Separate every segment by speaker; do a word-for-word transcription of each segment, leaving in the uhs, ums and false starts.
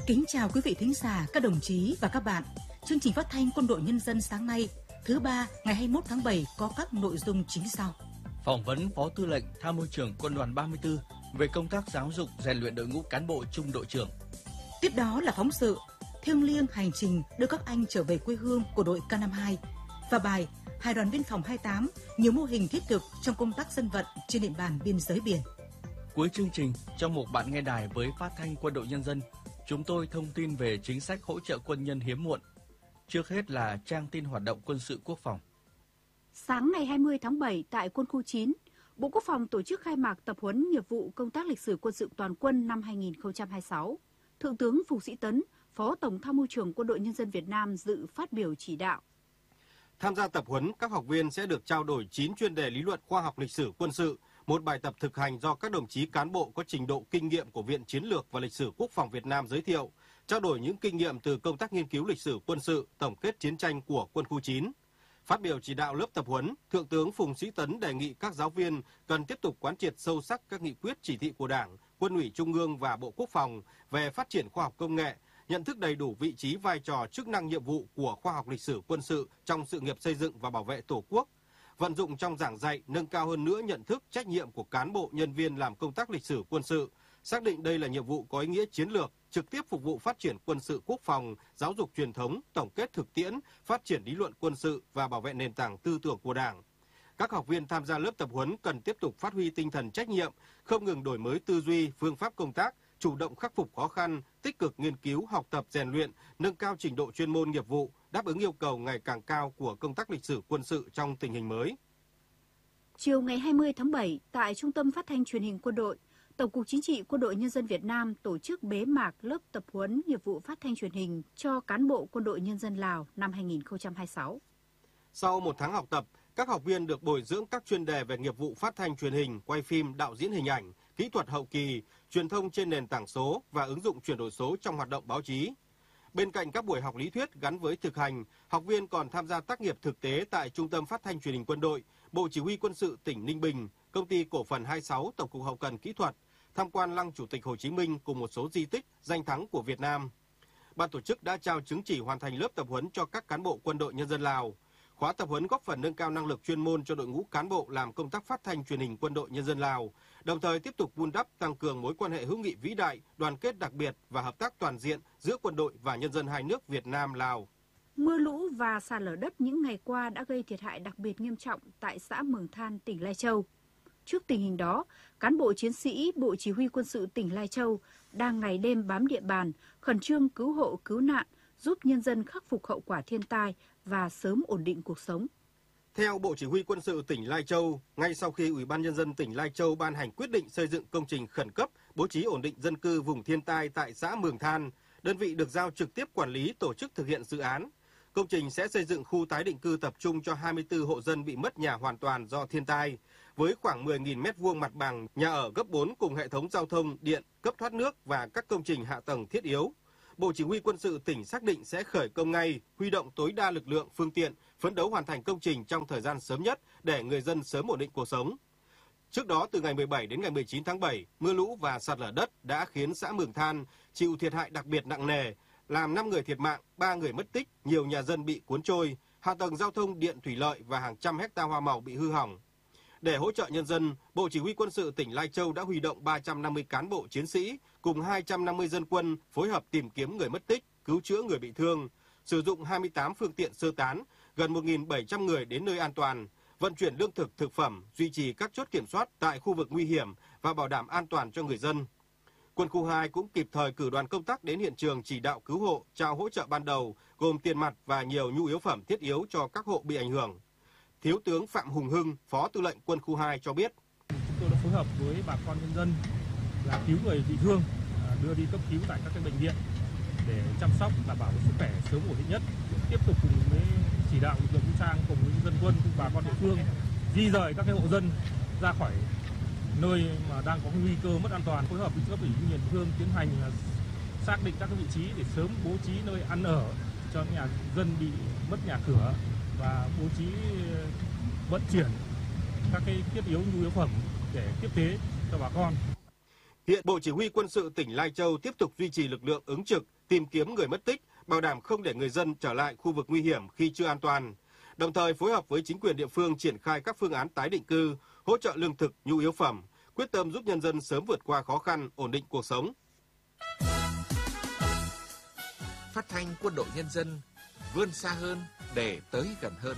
Speaker 1: Kính chào quý vị thính giả, các đồng chí và các bạn. Chương trình phát thanh Quân đội Nhân dân sáng nay, thứ ba ngày hai mươi mốt tháng bảy có các nội dung chính sau.
Speaker 2: Phỏng vấn Phó Tư lệnh Tham mưu trưởng Quân đoàn ba mươi tư về công tác giáo dục rèn luyện đội ngũ cán bộ trung đội trưởng.
Speaker 1: Tiếp đó là phóng sự Thiêng liêng hành trình đưa các anh trở về quê hương của đội K năm mươi hai và bài Hải đoàn biên phòng hai mươi tám, nhiều mô hình thiết thực trong công tác dân vận trên địa bàn biên giới biển.
Speaker 2: Cuối chương trình, trong một bạn nghe đài với phát thanh Quân đội Nhân dân, chúng tôi thông tin về chính sách hỗ trợ quân nhân hiếm muộn. Trước hết là trang tin hoạt động quân sự quốc phòng.
Speaker 3: Sáng ngày hai mươi tháng bảy tại Quân khu chín, Bộ Quốc phòng tổ chức khai mạc tập huấn nghiệp vụ công tác lịch sử quân sự toàn quân năm hai nghìn không trăm hai mươi sáu. Thượng tướng Phùng Sĩ Tấn, Phó Tổng Tham mưu trưởng Quân đội Nhân dân Việt Nam dự phát biểu chỉ đạo.
Speaker 4: Tham gia tập huấn, các học viên sẽ được trao đổi chín chuyên đề lý luận khoa học lịch sử quân sự, một bài tập thực hành do các đồng chí cán bộ có trình độ kinh nghiệm của Viện Chiến lược và Lịch sử Quốc phòng Việt Nam giới thiệu, trao đổi những kinh nghiệm từ công tác nghiên cứu lịch sử quân sự, tổng kết chiến tranh của Quân khu chín. Phát biểu chỉ đạo lớp tập huấn, Thượng tướng Phùng Sĩ Tấn đề nghị các giáo viên cần tiếp tục quán triệt sâu sắc các nghị quyết chỉ thị của Đảng, Quân ủy Trung ương và Bộ Quốc phòng về phát triển khoa học công nghệ, nhận thức đầy đủ vị trí, vai trò, chức năng, nhiệm vụ của khoa học lịch sử quân sự trong sự nghiệp xây dựng và bảo vệ Tổ quốc, vận dụng trong giảng dạy, nâng cao hơn nữa nhận thức, trách nhiệm của cán bộ, nhân viên làm công tác lịch sử quân sự, xác định đây là nhiệm vụ có ý nghĩa chiến lược, trực tiếp phục vụ phát triển quân sự quốc phòng, giáo dục truyền thống, tổng kết thực tiễn, phát triển lý luận quân sự và bảo vệ nền tảng tư tưởng của Đảng. Các học viên tham gia lớp tập huấn cần tiếp tục phát huy tinh thần trách nhiệm, không ngừng đổi mới tư duy, phương pháp công tác, chủ động khắc phục khó khăn, tích cực nghiên cứu, học tập, rèn luyện, nâng cao trình độ chuyên môn nghiệp vụ, đáp ứng yêu cầu ngày càng cao của công tác lịch sử quân sự trong tình hình mới.
Speaker 3: Chiều ngày hai mươi tháng bảy, tại Trung tâm Phát thanh Truyền hình Quân đội, Tổng cục Chính trị Quân đội Nhân dân Việt Nam tổ chức bế mạc lớp tập huấn nghiệp vụ phát thanh truyền hình cho cán bộ Quân đội Nhân dân Lào năm hai nghìn không trăm hai mươi sáu.
Speaker 4: Sau một tháng học tập, các học viên được bồi dưỡng các chuyên đề về nghiệp vụ phát thanh truyền hình, quay phim, đạo diễn hình ảnh, kỹ thuật hậu kỳ, truyền thông trên nền tảng số và ứng dụng chuyển đổi số trong hoạt động báo chí. Bên cạnh các buổi học lý thuyết gắn với thực hành, học viên còn tham gia tác nghiệp thực tế tại Trung tâm Phát thanh Truyền hình Quân đội, Bộ Chỉ huy Quân sự tỉnh Ninh Bình, Công ty Cổ phần hai mươi sáu Tổng cục Hậu cần Kỹ thuật, tham quan Lăng Chủ tịch Hồ Chí Minh cùng một số di tích, danh thắng của Việt Nam. Ban tổ chức đã trao chứng chỉ hoàn thành lớp tập huấn cho các cán bộ Quân đội Nhân dân Lào. Khóa tập huấn góp phần nâng cao năng lực chuyên môn cho đội ngũ cán bộ làm công tác phát thanh truyền hình Quân đội Nhân dân Lào, đồng thời tiếp tục vun đắp, tăng cường mối quan hệ hữu nghị vĩ đại, đoàn kết đặc biệt và hợp tác toàn diện giữa quân đội và nhân dân hai nước Việt Nam Lào.
Speaker 3: Mưa lũ và sạt lở đất những ngày qua đã gây thiệt hại đặc biệt nghiêm trọng tại xã Mường Than, tỉnh Lai Châu. Trước tình hình đó, cán bộ chiến sĩ Bộ Chỉ huy Quân sự tỉnh Lai Châu đang ngày đêm bám địa bàn, khẩn trương cứu hộ cứu nạn, giúp nhân dân khắc phục hậu quả thiên tai và sớm ổn định cuộc sống.
Speaker 4: Theo Bộ Chỉ huy Quân sự tỉnh Lai Châu, ngay sau khi Ủy ban Nhân dân tỉnh Lai Châu ban hành quyết định xây dựng công trình khẩn cấp bố trí ổn định dân cư vùng thiên tai tại xã Mường Than, đơn vị được giao trực tiếp quản lý tổ chức thực hiện dự án. Công trình sẽ xây dựng khu tái định cư tập trung cho hai mươi tư hộ dân bị mất nhà hoàn toàn do thiên tai, với khoảng mười nghìn mét vuông mặt bằng, nhà ở cấp bốn cùng hệ thống giao thông, điện, cấp thoát nước và các công trình hạ tầng thiết yếu. Bộ Chỉ huy Quân sự tỉnh xác định sẽ khởi công ngay, huy động tối đa lực lượng, phương tiện, phấn đấu hoàn thành công trình trong thời gian sớm nhất để người dân sớm ổn định cuộc sống. Trước đó, từ ngày mười bảy đến ngày mười chín tháng bảy, mưa lũ và sạt lở đất đã khiến xã Mường Than chịu thiệt hại đặc biệt nặng nề, làm năm người thiệt mạng, ba người mất tích, nhiều nhà dân bị cuốn trôi, hạ tầng giao thông, điện, thủy lợi và hàng trăm hecta hoa màu bị hư hỏng. Để hỗ trợ nhân dân, Bộ Chỉ huy Quân sự tỉnh Lai Châu đã huy động ba trăm năm mươi cán bộ chiến sĩ cùng hai trăm năm mươi dân quân phối hợp tìm kiếm người mất tích, cứu chữa người bị thương, sử dụng hai mươi tám phương tiện sơ tán, gần một nghìn bảy trăm người đến nơi an toàn, vận chuyển lương thực, thực phẩm, duy trì các chốt kiểm soát tại khu vực nguy hiểm và bảo đảm an toàn cho người dân. Quân khu hai cũng kịp thời cử đoàn công tác đến hiện trường chỉ đạo cứu hộ, trao hỗ trợ ban đầu gồm tiền mặt và nhiều nhu yếu phẩm thiết yếu cho các hộ bị ảnh hưởng. Thiếu tướng Phạm Hùng Hưng, Phó Tư lệnh Quân khu hai cho biết.
Speaker 5: Chúng tôi đã phối hợp với bà con nhân dân là cứu người bị thương, đưa đi cấp cứu tại các cái bệnh viện để chăm sóc, đảm bảo sức khỏe sớm ổn định nhất. Tiếp tục cùng với chỉ đạo lực lượng vũ trang cùng với dân quân, cùng bà con địa phương di rời các cái hộ dân ra khỏi nơi mà đang có nguy cơ mất an toàn, phối hợp với cấp ủy chính quyền địa phương tiến hành xác định các cái vị trí để sớm bố trí nơi ăn ở cho nhà dân bị mất nhà cửa và bố trí vận chuyển các cái thiết yếu nhu yếu phẩm để tiếp tế cho bà con.
Speaker 4: Hiện Bộ Chỉ huy Quân sự tỉnh Lai Châu tiếp tục duy trì lực lượng ứng trực, tìm kiếm người mất tích, bảo đảm không để người dân trở lại khu vực nguy hiểm khi chưa an toàn. Đồng thời phối hợp với chính quyền địa phương triển khai các phương án tái định cư, hỗ trợ lương thực, nhu yếu phẩm, quyết tâm giúp nhân dân sớm vượt qua khó khăn, ổn định cuộc sống.
Speaker 6: Phát thanh Quân đội Nhân dân vươn xa hơn để tới gần hơn.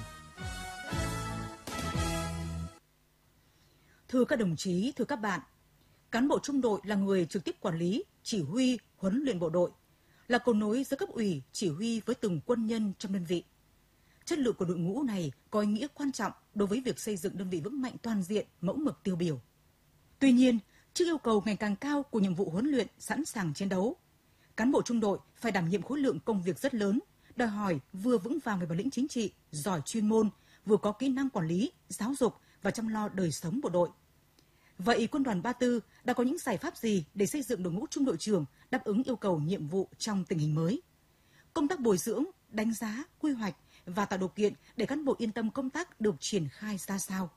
Speaker 1: Thưa các đồng chí, thưa các bạn, cán bộ trung đội là người trực tiếp quản lý, chỉ huy, huấn luyện bộ đội, là cầu nối giữa cấp ủy, chỉ huy với từng quân nhân trong đơn vị. Chất lượng của đội ngũ này có ý nghĩa quan trọng đối với việc xây dựng đơn vị vững mạnh toàn diện, mẫu mực tiêu biểu. Tuy nhiên, trước yêu cầu ngày càng cao của nhiệm vụ huấn luyện sẵn sàng chiến đấu, cán bộ trung đội phải đảm nhiệm khối lượng công việc rất lớn, đòi hỏi vừa vững vàng về bản lĩnh chính trị, giỏi chuyên môn, vừa có kỹ năng quản lý, giáo dục và chăm lo đời sống bộ đội. Vậy Quân đoàn ba mươi tư đã có những giải pháp gì để xây dựng đội ngũ trung đội trưởng đáp ứng yêu cầu nhiệm vụ trong tình hình mới? Công tác bồi dưỡng, đánh giá, quy hoạch và tạo điều kiện để cán bộ yên tâm công tác được triển khai ra sao?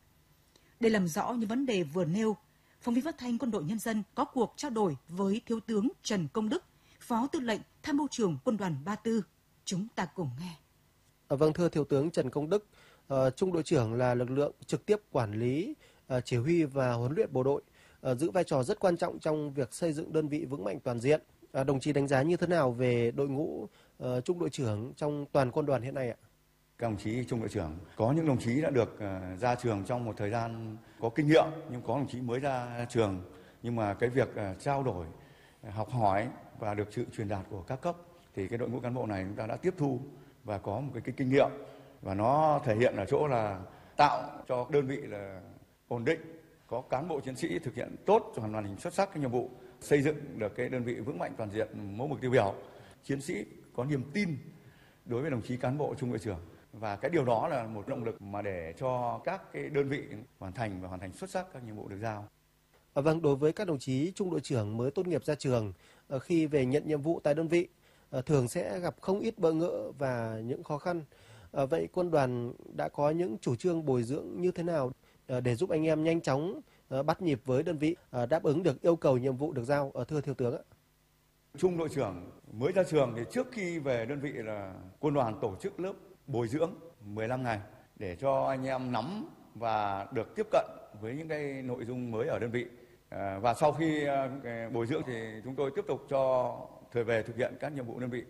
Speaker 1: Để làm rõ những vấn đề vừa nêu, phóng viên Phát thanh Quân đội Nhân dân có cuộc trao đổi với Thiếu tướng Trần Công Đức, Phó Tư lệnh Tham mưu trưởng Quân đoàn ba mươi tư. Chúng ta cùng nghe.
Speaker 7: À, vâng, thưa Thiếu tướng Trần Công Đức, uh, trung đội trưởng là lực lượng trực tiếp quản lý, uh, chỉ huy và huấn luyện bộ đội, uh, giữ vai trò rất quan trọng trong việc xây dựng đơn vị vững mạnh toàn diện. Uh, đồng chí đánh giá như thế nào về đội ngũ uh, trung đội trưởng trong toàn quân đoàn hiện nay ạ?
Speaker 8: Các đồng chí trung đội trưởng, có những đồng chí đã được uh, ra trường trong một thời gian có kinh nghiệm, nhưng có đồng chí mới ra trường. Nhưng mà cái việc uh, trao đổi, uh, học hỏi và được sự truyền đạt của các cấp, thì cái đội ngũ cán bộ này chúng ta đã tiếp thu và có một cái, cái kinh nghiệm, và nó thể hiện ở chỗ là tạo cho đơn vị là ổn định, có cán bộ chiến sĩ thực hiện tốt cho hoàn thành xuất sắc cái nhiệm vụ, xây dựng được cái đơn vị vững mạnh toàn diện, mẫu mực tiêu biểu. Chiến sĩ có niềm tin đối với đồng chí cán bộ trung đội trưởng, và cái điều đó là một động lực mà để cho các cái đơn vị hoàn thành và hoàn thành xuất sắc các nhiệm vụ được giao.
Speaker 7: À, vâng, đối với các đồng chí trung đội trưởng mới tốt nghiệp ra trường, khi về nhận nhiệm vụ tại đơn vị, thường sẽ gặp không ít bỡ ngỡ và những khó khăn. Vậy quân đoàn đã có những chủ trương bồi dưỡng như thế nào để giúp anh em nhanh chóng bắt nhịp với đơn vị, đáp ứng được yêu cầu nhiệm vụ được giao, thưa Thiếu tướng ạ?
Speaker 8: Trung đội trưởng mới ra trường thì trước khi về đơn vị là quân đoàn tổ chức lớp bồi dưỡng mười lăm ngày để cho anh em nắm và được tiếp cận với những cái nội dung mới ở đơn vị. À, và sau khi uh, bồi dưỡng thì chúng tôi tiếp tục cho thời về thực hiện các nhiệm vụ đơn vị,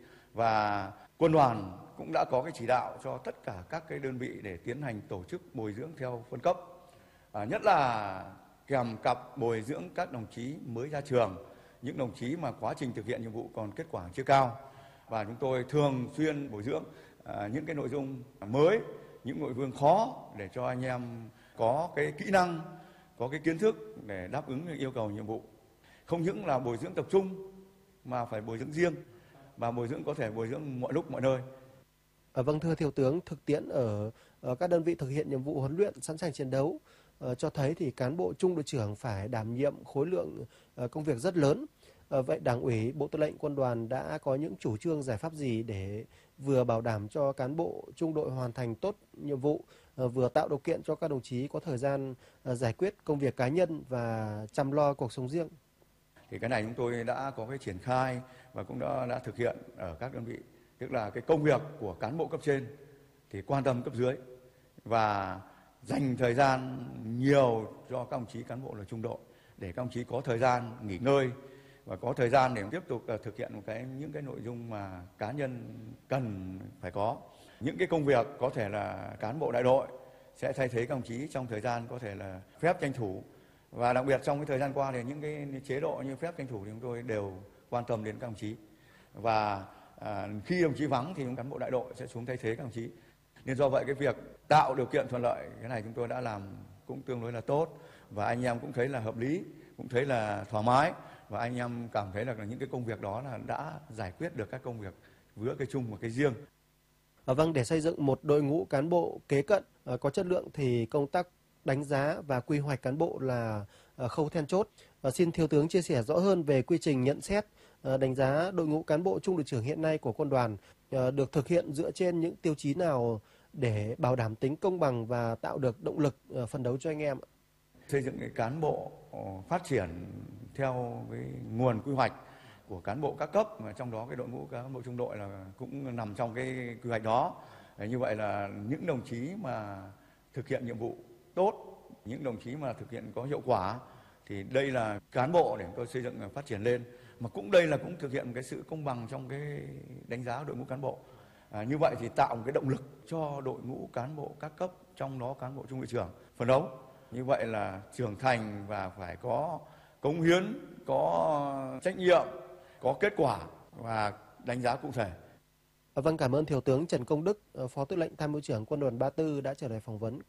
Speaker 8: và quân đoàn cũng đã có cái chỉ đạo cho tất cả các cái đơn vị để tiến hành tổ chức bồi dưỡng theo phân cấp, à, nhất là kèm cặp bồi dưỡng các đồng chí mới ra trường, những đồng chí mà quá trình thực hiện nhiệm vụ còn kết quả chưa cao, và chúng tôi thường xuyên bồi dưỡng à, những cái nội dung mới, những nội dung khó để cho anh em có cái kỹ năng, có cái kiến thức để đáp ứng yêu cầu nhiệm vụ. Không những là bồi dưỡng tập trung mà phải bồi dưỡng riêng, và bồi dưỡng có thể bồi dưỡng mọi lúc mọi nơi.
Speaker 7: À, vâng, thưa Thiếu tướng, thực tiễn ở, ở các đơn vị thực hiện nhiệm vụ huấn luyện sẵn sàng chiến đấu uh, cho thấy thì cán bộ trung đội trưởng phải đảm nhiệm khối lượng uh, công việc rất lớn. Uh, vậy Đảng ủy, Bộ Tư lệnh Quân đoàn đã có những chủ trương giải pháp gì để vừa bảo đảm cho cán bộ trung đội hoàn thành tốt nhiệm vụ, uh, vừa tạo điều kiện cho các đồng chí có thời gian uh, giải quyết công việc cá nhân và chăm lo cuộc sống riêng?
Speaker 8: Thì cái này chúng tôi đã có cái triển khai và cũng đã, đã thực hiện ở các đơn vị, tức là cái công việc của cán bộ cấp trên thì quan tâm cấp dưới và dành thời gian nhiều cho các đồng chí cán bộ là trung đội để các đồng chí có thời gian nghỉ ngơi và có thời gian để tiếp tục thực hiện một cái những cái nội dung mà cá nhân cần phải có. Những cái công việc có thể là cán bộ đại đội sẽ thay thế các đồng chí trong thời gian có thể là phép tranh thủ, và đặc biệt trong cái thời gian qua thì những cái chế độ như phép tranh thủ thì chúng tôi đều quan tâm đến các đồng chí, và à, khi đồng chí vắng thì những cán bộ đại đội sẽ xuống thay thế các đồng chí. Nên do vậy cái việc tạo điều kiện thuận lợi cái này chúng tôi đã làm cũng tương đối là tốt, và anh em cũng thấy là hợp lý, cũng thấy là thoải mái, và anh em cảm thấy là những cái công việc đó là đã giải quyết được các công việc giữa cái chung và cái riêng.
Speaker 7: À, vâng, để xây dựng một đội ngũ cán bộ kế cận à, có chất lượng thì công tác đánh giá và quy hoạch cán bộ là à, khâu then chốt. À, xin Thiếu tướng chia sẻ rõ hơn về quy trình nhận xét, à, đánh giá đội ngũ cán bộ trung đội trưởng hiện nay của quân đoàn à, được thực hiện dựa trên những tiêu chí nào để bảo đảm tính công bằng và tạo được động lực à, phấn đấu cho anh em.
Speaker 8: Xây dựng cái cán bộ phát triển theo cái nguồn quy hoạch của cán bộ các cấp, mà trong đó cái đội ngũ cán bộ trung đội là cũng nằm trong cái quy hoạch đó. Như vậy là những đồng chí mà thực hiện nhiệm vụ tốt, những đồng chí mà thực hiện có hiệu quả thì đây là cán bộ để tôi xây dựng phát triển lên, mà cũng đây là cũng thực hiện cái sự công bằng trong cái đánh giá đội ngũ cán bộ. À, như vậy thì tạo một cái động lực cho đội ngũ cán bộ các cấp, trong đó cán bộ trung đội trưởng phấn đấu. Như vậy là trưởng thành và phải có cống hiến, có trách nhiệm, có kết quả và đánh giá cụ thể.
Speaker 7: Vâng, cảm ơn Thiếu tướng Trần Công Đức, Phó Tư lệnh Tham mưu trưởng Quân đoàn ba mươi tư đã trả lời phỏng vấn.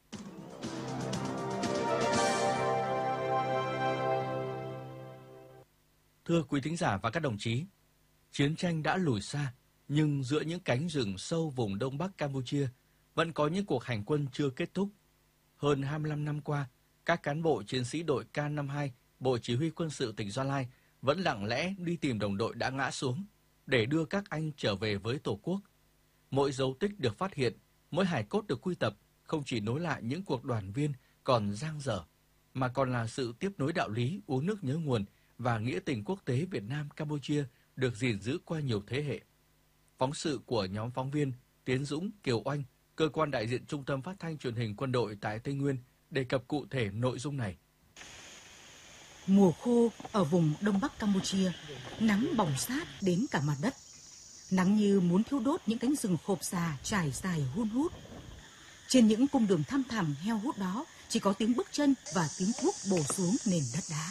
Speaker 2: Thưa quý thính giả và các đồng chí, chiến tranh đã lùi xa, nhưng giữa những cánh rừng sâu vùng Đông Bắc Campuchia vẫn có những cuộc hành quân chưa kết thúc. Hơn hai mươi lăm năm qua, các cán bộ chiến sĩ đội K năm mươi hai, Bộ Chỉ huy Quân sự tỉnh Gia Lai vẫn lặng lẽ đi tìm đồng đội đã ngã xuống để đưa các anh trở về với Tổ quốc. Mỗi dấu tích được phát hiện, mỗi hài cốt được quy tập không chỉ nối lại những cuộc đoàn viên còn dang dở, mà còn là sự tiếp nối đạo lý uống nước nhớ nguồn và nghĩa tình quốc tế Việt Nam-Campuchia được gìn giữ qua nhiều thế hệ. Phóng sự của nhóm phóng viên Tiến Dũng, Kiều Oanh, cơ quan đại diện Trung tâm Phát thanh Truyền hình Quân đội tại Tây Nguyên đề cập cụ thể nội dung này.
Speaker 1: Mùa khô ở vùng Đông Bắc Campuchia, nắng bỏng sát đến cả mặt đất. Nắng như muốn thiêu đốt những cánh rừng khộp già trải dài hun hút. Trên những cung đường thăm thẳm heo hút đó chỉ có tiếng bước chân và tiếng cuốc bổ xuống nền đất đá.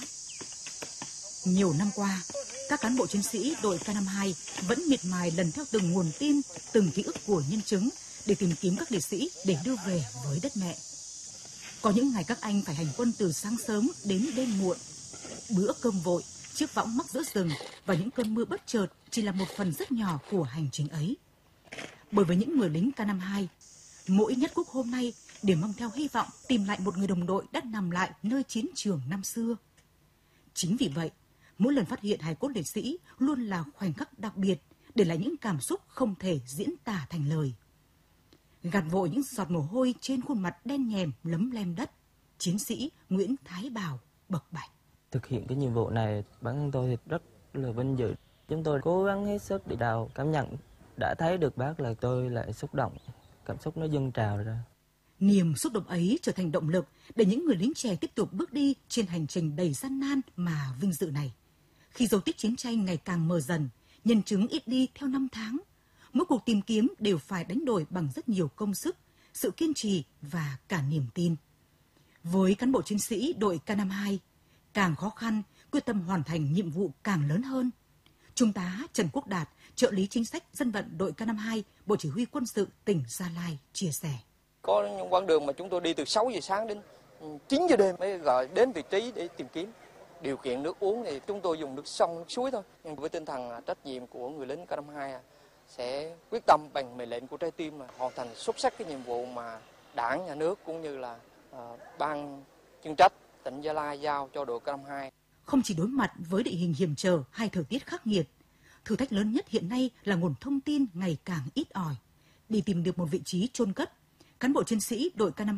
Speaker 1: Nhiều năm qua, các cán bộ chiến sĩ đội K năm mươi hai vẫn miệt mài lần theo từng nguồn tin, từng ký ức của nhân chứng để tìm kiếm các liệt sĩ để đưa về với đất mẹ. Có những ngày các anh phải hành quân từ sáng sớm đến đêm muộn. Bữa cơm vội, chiếc võng mắc giữa rừng và những cơn mưa bất chợt chỉ là một phần rất nhỏ của hành trình ấy. Bởi với những người lính K năm mươi hai, mỗi nhát cuốc hôm nay đều mang theo hy vọng tìm lại một người đồng đội đã nằm lại nơi chiến trường năm xưa. Chính vì vậy, mỗi lần phát hiện hài cốt liệt sĩ luôn là khoảnh khắc đặc biệt, để lại những cảm xúc không thể diễn tả thành lời. Gạt vội những giọt mồ hôi trên khuôn mặt đen nhèm lấm lem đất, chiến sĩ Nguyễn Thái Bảo bộc bạch.
Speaker 9: Thực hiện cái nhiệm vụ này, bản thân tôi thì rất là vinh dự. Chúng tôi cố gắng hết sức để đào cảm nhận. Đã thấy được bác là tôi lại xúc động, cảm xúc nó dâng trào ra.
Speaker 1: Niềm xúc động ấy trở thành động lực để những người lính trẻ tiếp tục bước đi trên hành trình đầy gian nan mà vinh dự này. Khi dấu tích chiến tranh ngày càng mờ dần, nhân chứng ít đi theo năm tháng, mỗi cuộc tìm kiếm đều phải đánh đổi bằng rất nhiều công sức, sự kiên trì và cả niềm tin. Với cán bộ chiến sĩ đội K năm mươi hai, càng khó khăn, quyết tâm hoàn thành nhiệm vụ càng lớn hơn. Trung tá Trần Quốc Đạt, trợ lý chính sách dân vận đội K năm mươi hai, Bộ Chỉ huy Quân sự tỉnh Gia Lai chia sẻ.
Speaker 10: Có những quãng đường mà chúng tôi đi từ sáu giờ sáng đến chín giờ đêm mới gọi đến vị trí để tìm kiếm. Điều kiện nước uống thì chúng tôi dùng nước sông, nước suối thôi. Nhưng với tinh thần trách nhiệm của người lính K năm mươi hai sẽ quyết tâm bằng mệnh lệnh của trái tim là hoàn thành xuất sắc cái nhiệm vụ mà Đảng, Nhà nước cũng như là uh, ban chuyên trách tỉnh Gia Lai giao cho đội K năm mươi hai.
Speaker 1: Không chỉ đối mặt với địa hình hiểm trở hay thời tiết khắc nghiệt, thử thách lớn nhất hiện nay là nguồn thông tin ngày càng ít ỏi. Để tìm được một vị trí chôn cất, cán bộ chiến sĩ đội K năm mươi hai